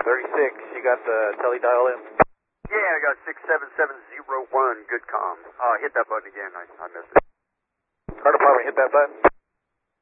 36, you got the tele dial in? Yeah, I got 67701, good comm. Hit that button again, I missed it. Car department, hit that button.